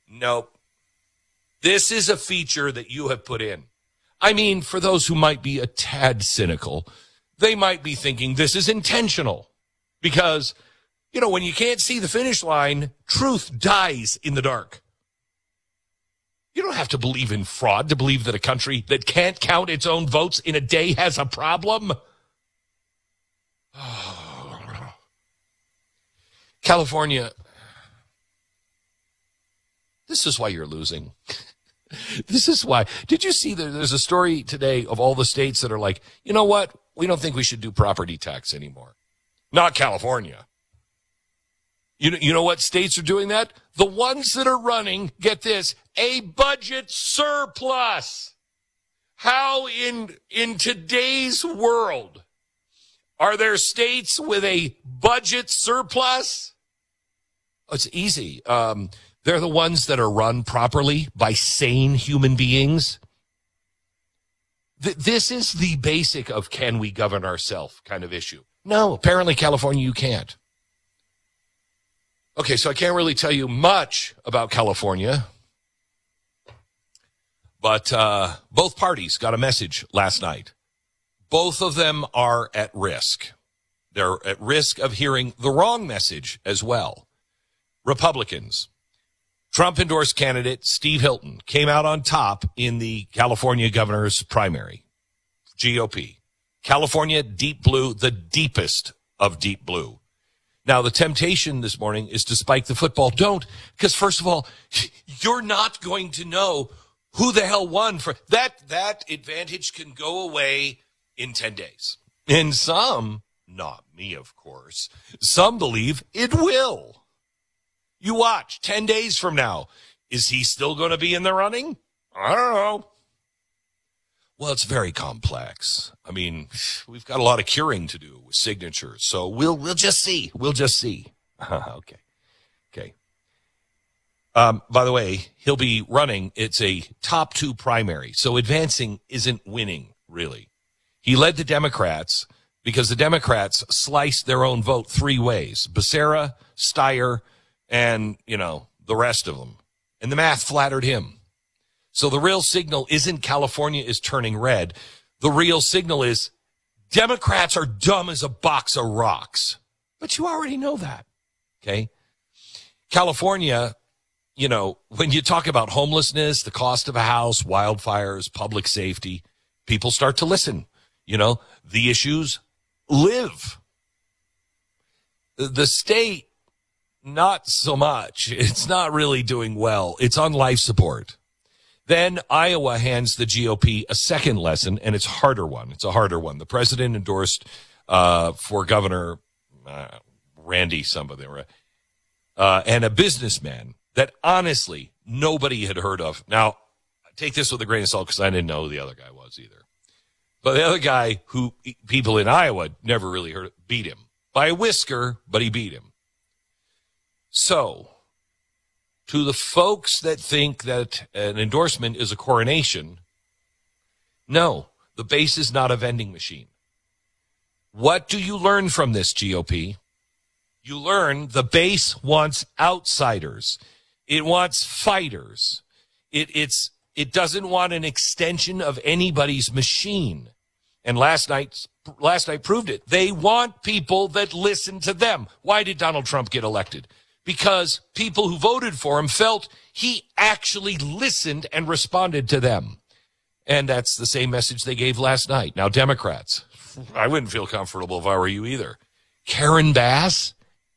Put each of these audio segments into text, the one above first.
Nope. This is a feature that you have put in. I mean, for those who might be a tad cynical, they might be thinking this is intentional because, you know, when you can't see the finish line, truth dies in the dark. You don't have to believe in fraud to believe that a country that can't count its own votes in a day has a problem. California, this is why you're losing. This is why. Did you see there's a story today of all the states that are like, you know what? We don't think we should do property tax anymore. Not California. You know what states are doing that? The ones that are running, get this, a budget surplus. How in today's world are there states with a budget surplus? It's easy. They're the ones that are run properly by sane human beings. This is the basic of can we govern ourselves kind of issue. No, apparently California, you can't. Okay, so I can't really tell you much about California, but both parties got a message last night. Both of them are at risk. They're at risk of hearing the wrong message as well. Republicans. Trump-endorsed candidate Steve Hilton came out on top in the California governor's primary. GOP. California, deep blue, the deepest of deep blue. Now, the temptation this morning is to spike the football. Don't, because first of all, you're not going to know who the hell won. For that advantage can go away in 10 days. And some, not me, of course, some believe it will. You watch, 10 days from now, is he still going to be in the running? I don't know. Well, it's very complex. I mean, we've got a lot of curing to do with signatures, so we'll just see. We'll just see. Okay. By the way, he'll be running. It's a top 2 primary, so advancing isn't winning, really. He led the Democrats because the Democrats sliced their own vote 3 ways. Becerra, Steyer, and, the rest of them. And the math flattered him. So the real signal isn't California is turning red. The real signal is Democrats are dumb as a box of rocks. But you already know that, okay? California, when you talk about homelessness, the cost of a house, wildfires, public safety, people start to listen. The issues live. The state, not so much. It's not really doing well. It's on life support. Then Iowa hands the GOP a second lesson, and it's a harder one. The president endorsed for governor Randy somebody, and a businessman that honestly nobody had heard of. Now, take this with a grain of salt because I didn't know who the other guy was either. But the other guy who people in Iowa never really heard of, beat him by a whisker, but he beat him. So, to the folks that think that an endorsement is a coronation, no, the base is not a vending machine. What do you learn from this, GOP? You learn the base wants outsiders. It wants fighters. It doesn't want an extension of anybody's machine. And last night proved it. They want people that listen to them. Why did Donald Trump get elected? Because people who voted for him felt he actually listened and responded to them. And that's the same message they gave last night. Now, Democrats, I wouldn't feel comfortable if I were you either. Karen Bass,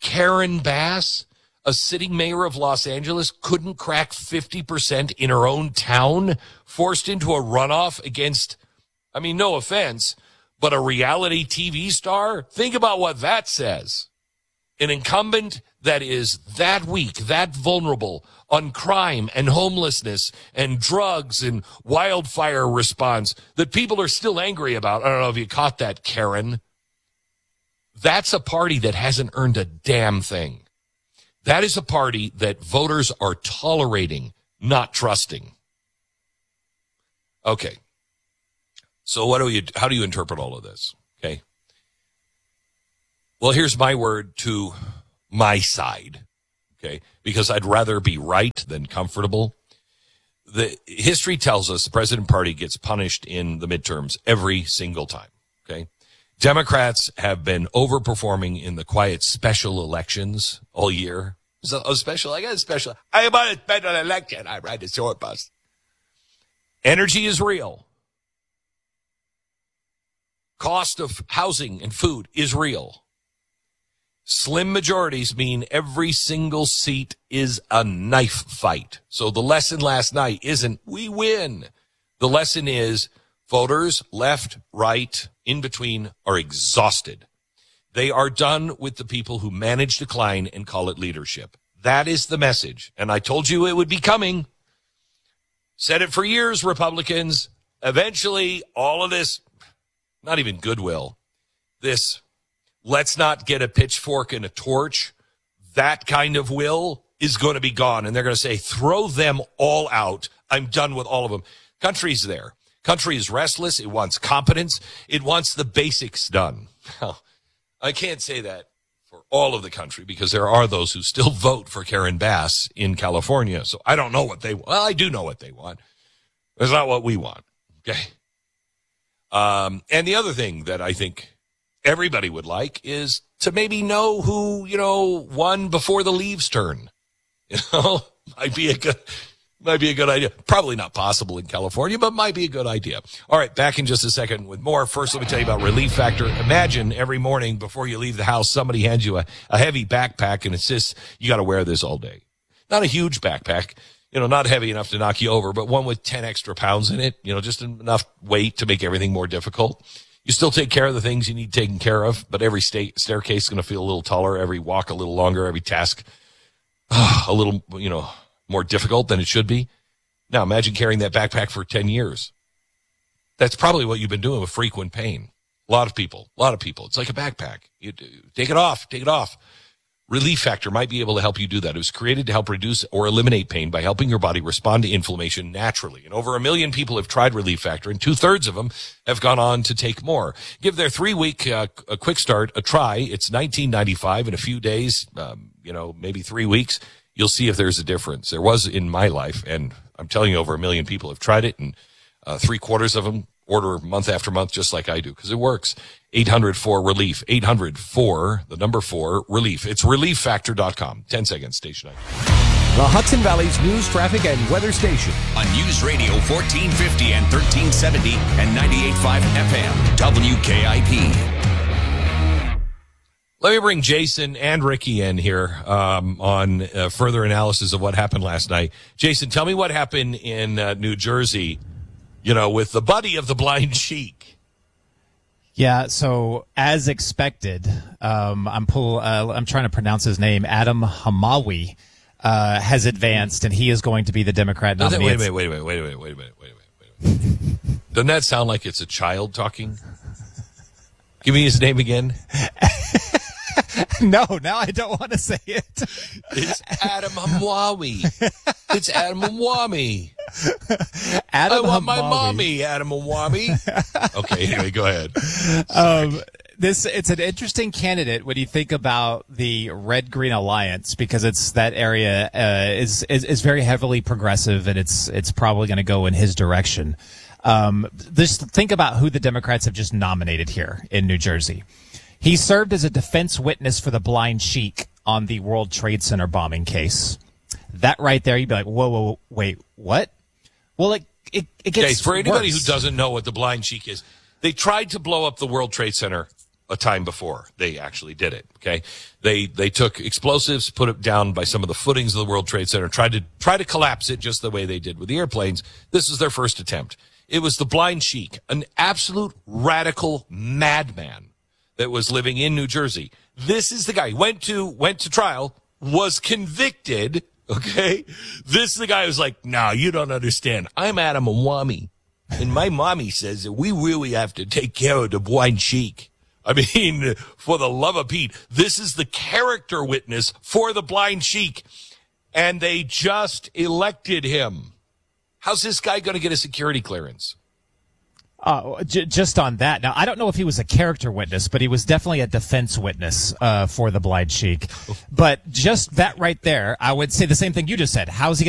a sitting mayor of Los Angeles, couldn't crack 50% in her own town, forced into a runoff against, no offense, but a reality TV star? Think about what that says. An incumbent that is that weak, that vulnerable on crime and homelessness and drugs and wildfire response that people are still angry about. I don't know if you caught that, Karen. That's a party that hasn't earned a damn thing. That is a party that voters are tolerating, not trusting. Okay. So how do you interpret all of this? Okay. Well, here's my word to my side, okay, because I'd rather be right than comfortable. The history tells us the president party gets punished in the midterms every single time, okay? Democrats have been overperforming in the quiet special elections all year. So a special, I got a special. I about a special election. I ride the short bus. Energy is real. Cost of housing and food is real. Slim majorities mean every single seat is a knife fight. So the lesson last night isn't we win. The lesson is voters, left, right, in between, are exhausted. They are done with the people who manage decline and call it leadership. That is the message. And I told you it would be coming. Said it for years, Republicans. Eventually, all of this, not even goodwill, this let's not get a pitchfork and a torch, that kind of will is going to be gone. And they're going to say, throw them all out. I'm done with all of them. Country's there. Country is restless. It wants competence. It wants the basics done. I can't say that for all of the country because there are those who still vote for Karen Bass in California. So I don't know what they want. Well, I do know what they want. It's not what we want. Okay. And the other thing that I think everybody would like is to maybe know who, won before the leaves turn. Might be a good idea. Probably not possible in California, but might be a good idea. All right, back in just a second with more. First, let me tell you about Relief Factor. Imagine every morning before you leave the house, somebody hands you a heavy backpack and insists you got to wear this all day. Not a huge backpack, not heavy enough to knock you over, but one with 10 extra pounds in it, just enough weight to make everything more difficult. You still take care of the things you need taken care of, but every staircase is going to feel a little taller, every walk a little longer, every task a little, more difficult than it should be. Now, imagine carrying that backpack for 10 years. That's probably what you've been doing with frequent pain. A lot of people. It's like a backpack. You take it off. Relief Factor might be able to help you do that. It was created to help reduce or eliminate pain by helping your body respond to inflammation naturally. And over 1 million people have tried Relief Factor, and 2/3 of them have gone on to take more. Give their 3-week a quick start a try. It's $19.95 in a few days, maybe 3 weeks. You'll see if there's a difference. There was in my life, and I'm telling you, over 1 million people have tried it, and 3/4 of them order month after month just like I do because it works. 800-4-RELIEF. 800-4-RELIEF. It's relieffactor.com. 10 seconds, station 9. The Hudson Valley's news, traffic, and weather station. On News Radio 1450 and 1370 and 98.5 FM. WKIP. Let me bring Jason and Ricky in here on further analysis of what happened last night. Jason, tell me what happened in New Jersey, with the buddy of the blind sheik. Yeah, so as expected, I'm trying to pronounce his name. Adam Hamawi has advanced, and he is going to be the Democrat nominee. Wait a minute. Doesn't that sound like it's a child talking? Give me his name again. No, now I don't want to say it. It's Adam Hamawi. It's Adam Hamawi. Adam I want Hamawi. my mommy, Adam Hamawi. Okay, anyway, go ahead. It's an interesting candidate when you think about the Red Green Alliance because it's that area is very heavily progressive and it's probably going to go in his direction. Just think about who the Democrats have just nominated here in New Jersey. He served as a defense witness for the blind sheik on the World Trade Center bombing case. That right there, you'd be like, whoa, wait, what? Well, it gets for anybody worse. who doesn't know what the blind sheik is, they tried to blow up the World Trade Center a time before they actually did it. Okay, they took explosives, put it down by some of the footings of the World Trade Center, tried to collapse it just the way they did with the airplanes. This was their first attempt. It was the blind sheik, an absolute radical madman that was living in New Jersey. This is the guy who went to trial, was convicted. Okay, this is the guy who's like, "No, you don't understand. I'm Adam Hamawi, and my mommy says that we really have to take care of the blind sheik." I mean, for the love of Pete, this is the character witness for the blind sheik, and they just elected him. How's this guy going to get a security clearance? Just on that. Now, I don't know if he was a character witness, but he was definitely a defense witness for the blind sheik. But just that right there, I would say the same thing you just said. How's he